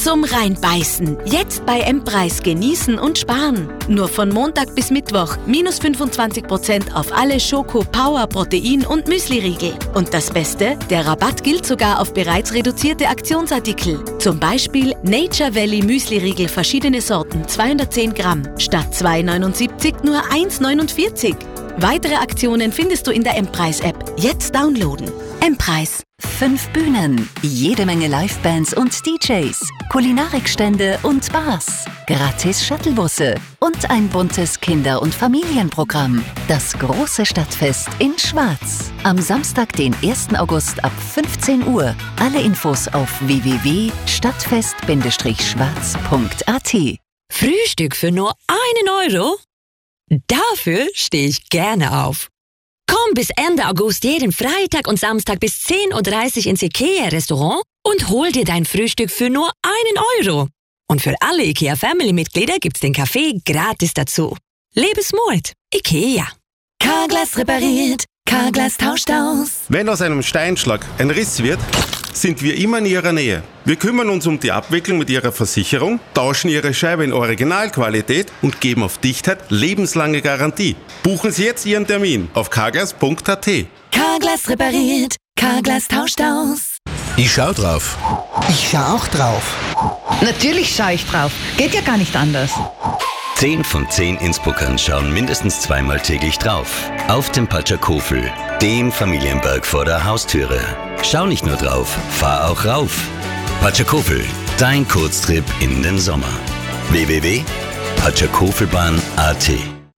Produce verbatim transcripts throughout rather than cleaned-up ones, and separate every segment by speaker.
Speaker 1: Zum Reinbeißen. Jetzt bei M-Preis genießen und sparen. Nur von Montag bis Mittwoch minus fünfundzwanzig Prozent auf alle Schoko, Power, Protein und Müsli-Riegel. Und das Beste, der Rabatt gilt sogar auf bereits reduzierte Aktionsartikel. Zum Beispiel Nature Valley Müsli-Riegel verschiedene Sorten, zweihundertzehn Gramm, statt zwei neunundsiebzig nur eins neunundvierzig. Weitere Aktionen findest du in der M-Preis-App. Jetzt downloaden. M-Preis.
Speaker 2: Fünf Bühnen, jede Menge Livebands und D Js, Kulinarikstände und Bars, gratis Shuttlebusse und ein buntes Kinder- und Familienprogramm. Das große Stadtfest in Schwaz. Am Samstag, den ersten August ab fünfzehn Uhr. Alle Infos auf w w w punkt stadtfest schwarz punkt a t.
Speaker 3: Frühstück für nur einen Euro? Dafür stehe ich gerne auf. Komm bis Ende August jeden Freitag und Samstag bis zehn Uhr dreißig ins IKEA-Restaurant und hol dir dein Frühstück für nur einen Euro. Und für alle IKEA-Family-Mitglieder gibt's den Kaffee gratis dazu. Lebensmut. IKEA. Carglass repariert. Carglass tauscht aus.
Speaker 4: Wenn aus einem Steinschlag ein Riss wird, sind wir immer in Ihrer Nähe. Wir kümmern uns um die Abwicklung mit Ihrer Versicherung, tauschen Ihre Scheibe in Originalqualität und geben auf Dichtheit lebenslange Garantie. Buchen Sie jetzt Ihren Termin auf carglass punkt a t.
Speaker 3: Carglass repariert. Carglass tauscht aus.
Speaker 5: Ich schau drauf.
Speaker 6: Ich schau auch drauf.
Speaker 7: Natürlich schaue ich drauf. Geht ja gar nicht anders.
Speaker 8: Zehn von zehn Innsbruckern schauen mindestens zweimal täglich drauf. Auf dem Patschakofel, dem Familienberg vor der Haustüre. Schau nicht nur drauf, fahr auch rauf. Patschakofel, dein Kurztrip in den Sommer. w w w punkt patschakofelbahn punkt a t.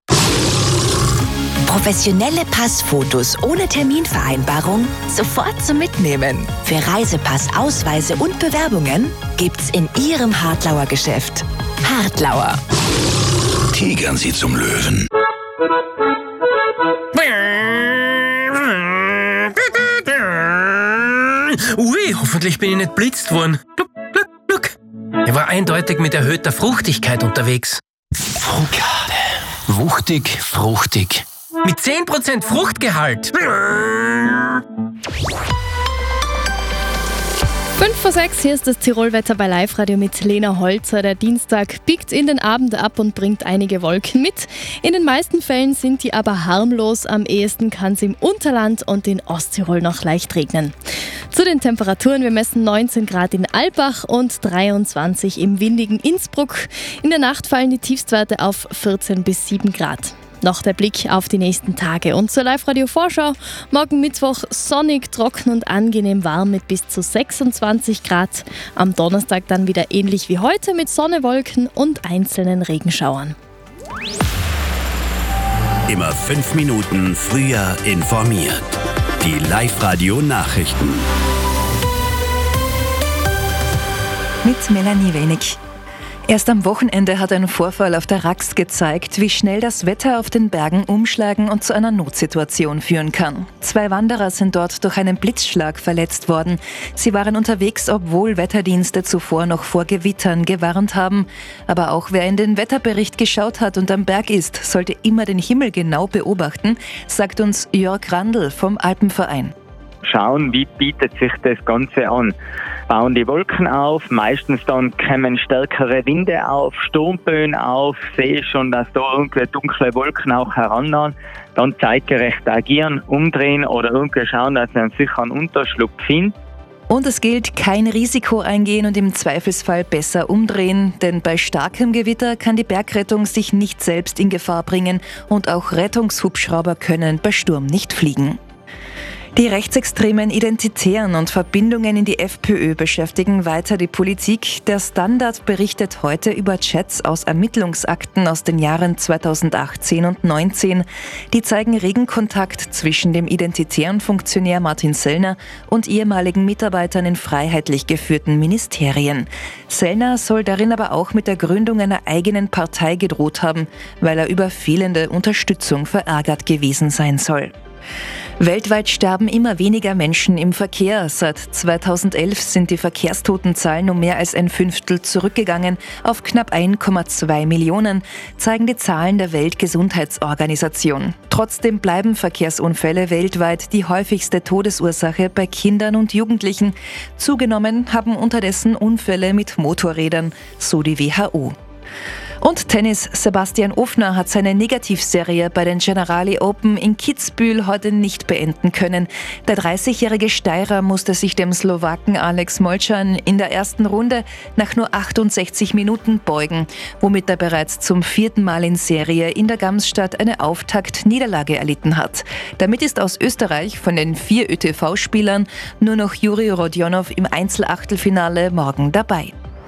Speaker 2: Professionelle Passfotos ohne Terminvereinbarung sofort zum Mitnehmen. Für Reisepass, Ausweise und Bewerbungen gibt's in Ihrem Hartlauer Geschäft. Hartlauer.
Speaker 5: Tigern Sie zum Löwen.
Speaker 9: Ui, hoffentlich bin ich nicht blitzt worden. Look, look, look. Er war eindeutig mit erhöhter Fruchtigkeit unterwegs. Fruchtade. Wuchtig, fruchtig. Mit zehn Prozent Fruchtgehalt.
Speaker 10: fünf vor sechs, hier ist das Tirolwetter bei Live-Radio mit Lena Holzer. Der Dienstag biegt in den Abend ab und bringt einige Wolken mit. In den meisten Fällen sind die aber harmlos. Am ehesten kann es im Unterland und in Osttirol noch leicht regnen. Zu den Temperaturen, wir messen neunzehn Grad in Albach und dreiundzwanzig im windigen Innsbruck. In der Nacht fallen die Tiefstwerte auf vierzehn bis sieben Grad. Noch der Blick auf die nächsten Tage und zur Live-Radio-Vorschau. Morgen Mittwoch sonnig, trocken und angenehm warm mit bis zu sechsundzwanzig Grad. Am Donnerstag dann wieder ähnlich wie heute mit Sonne, Wolken und einzelnen Regenschauern.
Speaker 5: Immer fünf Minuten früher informiert. Die Live-Radio-Nachrichten.
Speaker 11: Mit Melanie Wenig. Erst am Wochenende hat ein Vorfall auf der Rax gezeigt, wie schnell das Wetter auf den Bergen umschlagen und zu einer Notsituation führen kann. Zwei Wanderer sind dort durch einen Blitzschlag verletzt worden. Sie waren unterwegs, obwohl Wetterdienste zuvor noch vor Gewittern gewarnt haben. Aber auch wer in den Wetterbericht geschaut hat und am Berg ist, sollte immer den Himmel genau beobachten, sagt uns Jörg Randl vom Alpenverein.
Speaker 12: Schauen, wie bietet sich das Ganze an. Bauen die Wolken auf, meistens dann kommen stärkere Winde auf, Sturmböen auf, sehe schon, dass da irgendwie dunkle Wolken auch herannahen. Dann zeitgerecht agieren, umdrehen oder irgendwie schauen, dass man sich einen Unterschlupf findet.
Speaker 11: Und es gilt, kein Risiko eingehen und im Zweifelsfall besser umdrehen, denn bei starkem Gewitter kann die Bergrettung sich nicht selbst in Gefahr bringen und auch Rettungshubschrauber können bei Sturm nicht fliegen. Die rechtsextremen Identitären und Verbindungen in die FPÖ beschäftigen weiter die Politik. Der Standard berichtet heute über Chats aus Ermittlungsakten aus den Jahren zweitausendachtzehn und neunzehn. Die zeigen regen Kontakt zwischen dem identitären Funktionär Martin Sellner und ehemaligen Mitarbeitern in freiheitlich geführten Ministerien. Sellner soll darin aber auch mit der Gründung einer eigenen Partei gedroht haben, weil er über fehlende Unterstützung verärgert gewesen sein soll. Weltweit sterben immer weniger Menschen im Verkehr. Seit zweitausendelf sind die Verkehrstotenzahlen um mehr als ein Fünftel zurückgegangen auf knapp eins Komma zwei Millionen, zeigen die Zahlen der Weltgesundheitsorganisation. Trotzdem bleiben Verkehrsunfälle weltweit die häufigste Todesursache bei Kindern und Jugendlichen. Zugenommen haben unterdessen Unfälle mit Motorrädern, so die W H O. Und Tennis. Sebastian Ofner hat seine Negativserie bei den Generali Open in Kitzbühel heute nicht beenden können. Der dreißigjährige Steirer musste sich dem Slowaken Alex Molcan in der ersten Runde nach nur achtundsechzig Minuten beugen, womit er bereits zum vierten Mal in Serie in der Gamsstadt eine Auftakt-Niederlage erlitten hat. Damit ist aus Österreich von den vier Ö T V-Spielern nur noch Juri Rodionov im Einzelachtelfinale morgen dabei.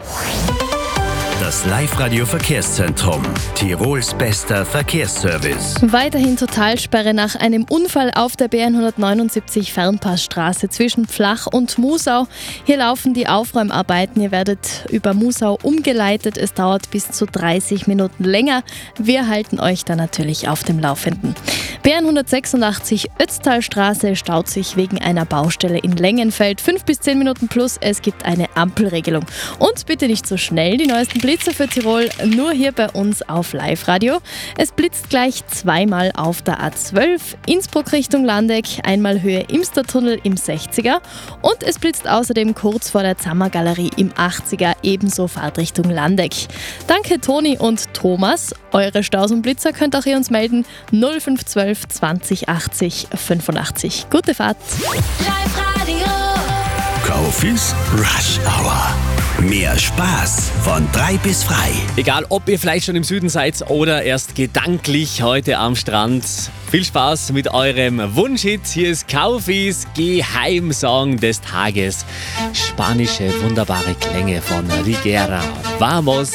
Speaker 5: Das Live-Radio-Verkehrszentrum. Tirols bester Verkehrsservice.
Speaker 10: Weiterhin Totalsperre nach einem Unfall auf der B hundertneunundsiebzig Fernpassstraße zwischen Pflach und Musau. Hier laufen die Aufräumarbeiten. Ihr werdet über Musau umgeleitet. Es dauert bis zu dreißig Minuten länger. Wir halten euch da natürlich auf dem Laufenden. B hundertsechsundachtzig Ötztalstraße staut sich wegen einer Baustelle in Längenfeld. Fünf bis zehn Minuten plus. Es gibt eine Ampelregelung. Und bitte nicht so schnell. Die neuesten Blitze für Tirol nur hier bei uns auf Live-Radio. Es blitzt gleich zweimal auf der A zwölf Innsbruck Richtung Landeck, einmal Höhe Imstertunnel im sechziger und es blitzt außerdem kurz vor der Zammergalerie im achtziger, ebenso Fahrtrichtung Landeck. Danke Toni und Thomas. Eure Staus und Blitzer könnt auch ihr uns melden. null fünf eins zwei zwanzig achtzig fünfundachtzig. Gute Fahrt.
Speaker 5: Live-Radio. Kaufis Rush Hour. Mehr Spaß von drei bis frei.
Speaker 13: Egal, ob ihr vielleicht schon im Süden seid oder erst gedanklich heute am Strand. Viel Spaß mit eurem Wunschhit. Hier ist Kaufis Geheimsong des Tages. Spanische wunderbare Klänge von Rigera. Vamos